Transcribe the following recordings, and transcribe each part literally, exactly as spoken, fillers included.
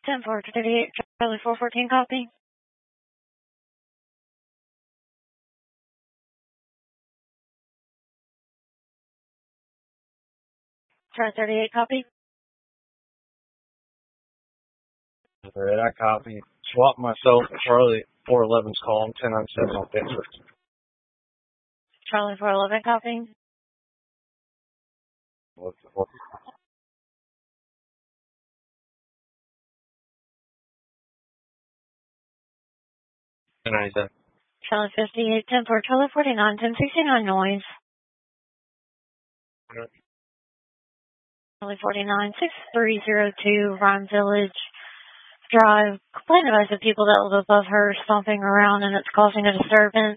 ten four thirty-eight, Charlie four fourteen, copy. Charlie thirty-eight, copy. Alright, I copy. Swap myself. Charlie four eleven's call. I'm ten ninety-seven on Pittsburgh. Charlie four eleven, copy. What's the what? ten ninety-seven. Charlie fifty-eight, ten four, Charlie forty-nine, ten sixty-nine, noise. Okay. Charlie forty-nine, six three zero two, Rhyme Village Drive. Complaint about the people that live above her stomping around and it's causing a disturbance.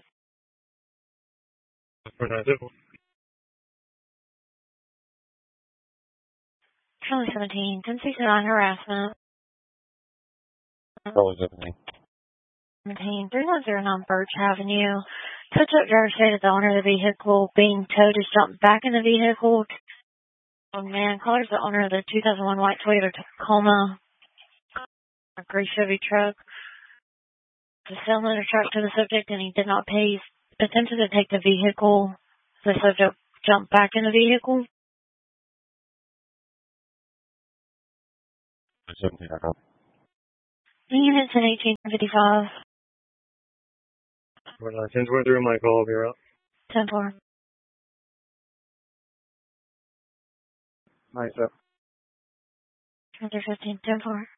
Charlie seventeen, ten sixty-nine, harassment. Charlie seventeen. seventeen, three one zero nine Birch Avenue. Tow truck driver stated the owner of the vehicle being towed has jumped back in the vehicle. Oh man, caller's the owner of the two thousand one white Toyota Tacoma, a gray Chevy truck. The salesman truck to the subject and he did not pay. He attempted to take the vehicle. The subject jumped back in the vehicle. seventeen, I copy. Units in eighteen fifty-five. ten twenty-three, my call, I'll be out. ten four. ninety-seven. fifteen, ten four.